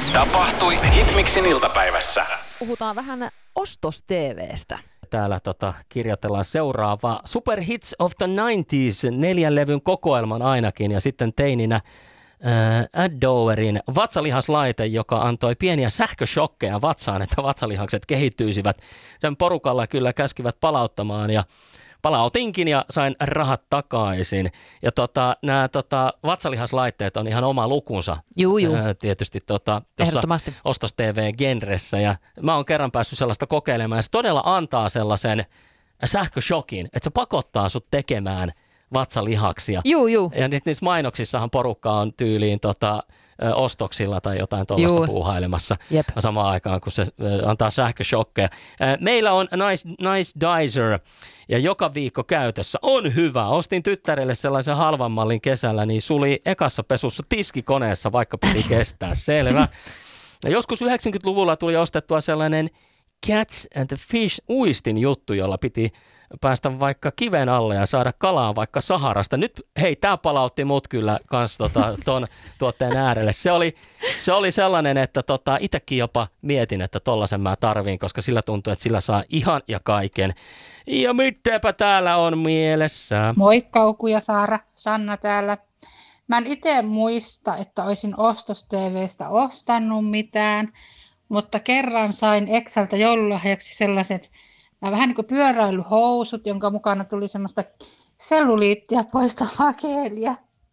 Tapahtui Hitmixin iltapäivässä. Puhutaan vähän ostos-TV:stä. Täällä kirjoitellaan seuraavaa Super Hits of the 90s, 4 levyn kokoelman ainakin, ja sitten teininä Adowerin vatsalihaslaite, joka antoi pieniä sähköshokkeja vatsaan, että vatsalihakset kehittyisivät. Sen porukalla kyllä käskivät palauttamaan ja palautinkin ja sain rahat takaisin. Ja nämä vatsalihaslaitteet on ihan oma lukunsa. Juu. Tietysti tuossa ostos-TV-genressä. Ja mä oon kerran päässyt sellaista kokeilemaan. Ja se todella antaa sellaisen sähköshokin, että se pakottaa sut tekemään vatsalihaksia. Juu. Ja niissä mainoksissahan porukka on tyyliin ostoksilla tai jotain tuollaista puuhailemassa samaan aikaan, kun se antaa sähköshokkeja. Meillä on Nice Dizer ja joka viikko käytössä. On hyvä. Ostin tyttärelle sellaisen halvan mallin kesällä, niin suli ekassa pesussa tiskikoneessa, vaikka piti kestää. Selvä. Ja joskus 90-luvulla tuli ostettua sellainen Catch and the Fish -uistin juttu, jolla piti päästä vaikka kiven alle ja saada kalaa vaikka Saharasta. Nyt, hei, tää palautti mut kyllä kans ton tuotteen äärelle. Se oli sellainen, että itsekin jopa mietin, että tollasen mä tarviin, koska sillä tuntuu, että sillä saa ihan ja kaiken. Ja mitäpä täällä on mielessä? Moikka Uku ja Saara, Sanna täällä. Mä en itse muista, että olisin ostos-TV:stä ostanut mitään, mutta kerran sain Exältä joululahjaksi sellaiset vähän niin kuin pyöräilyhousut, jonka mukana tuli semmoista selluliittia poistavaa geeliä.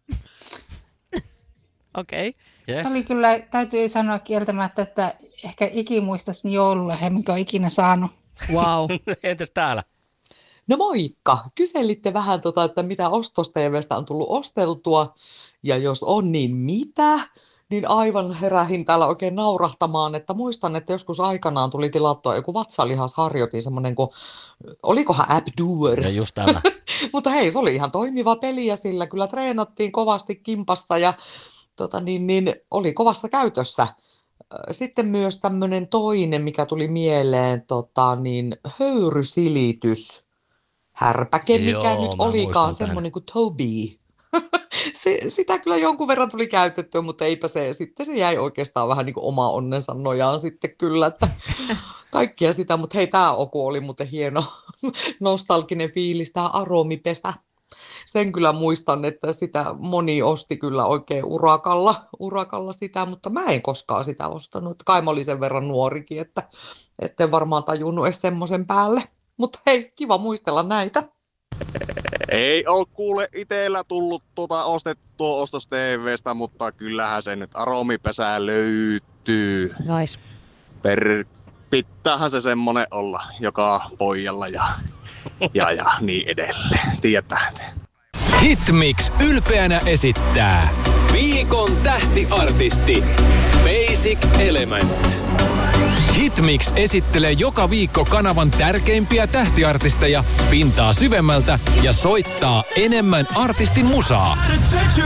Okei. Yes. Se oli kyllä, täytyy sanoa kieltämättä, että ehkä ikimuistaisin joululahja, minkä olen ikinä saanut. Wow. Entäs täällä? No moikka! Kyselitte vähän että mitä ostos-TV:stä on tullut osteltua, ja jos on, niin mitä? Niin aivan herähin täällä oikein naurahtamaan, että muistan, että joskus aikanaan tuli tilattua joku vatsalihasharjoitin, semmoinen kuin, olikohan Abdoer? Ja just tämä. Mutta hei, se oli ihan toimiva peli ja sillä kyllä treenattiin kovasti kimpasta ja oli kovassa käytössä. Sitten myös tämmöinen toinen, mikä tuli mieleen, höyrysilitys. Härpäke, mikä nyt olikaan semmoinen kuin Toby. Sitä kyllä jonkun verran tuli käytettyä, mutta eipä se jäi oikeastaan vähän niin kuin oma onnensa nojaan sitten kyllä, että kaikkia sitä, mutta hei, tämä Oku oli muuten hieno nostalginen fiilis, tämä aromipesä. Sen kyllä muistan, että sitä moni osti kyllä oikein urakalla sitä, mutta mä en koskaan sitä ostanut. Kai mä olin sen verran nuorikin, että etten varmaan tajunnut edes semmoisen päälle. Mutta hei, kiva muistella näitä. Ei ole kuule itellä tullut ostettua ostos-TV:stä, mutta kyllähän se nyt aromipesää löytyy. Nice. Pitäähän se semmonen olla joka pojalla ja niin edelleen. Tiedetään. Hitmix ylpeänä esittää viikon tähtiartisti Basic Element. Hitmix esittelee joka viikko kanavan tärkeimpiä tähtiartisteja pintaa syvemmältä ja soittaa enemmän artistin musaa.